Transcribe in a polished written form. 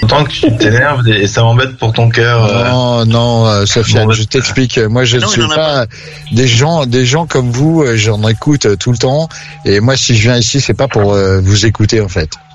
J'entends que tu t'énerves et ça m'embête pour ton cœur. Non, Sofiane, je t'explique. Moi, je ne suis pas des gens comme vous. J'en écoute tout le temps. Et moi, si je viens ici, c'est pas pour vous écouter en fait.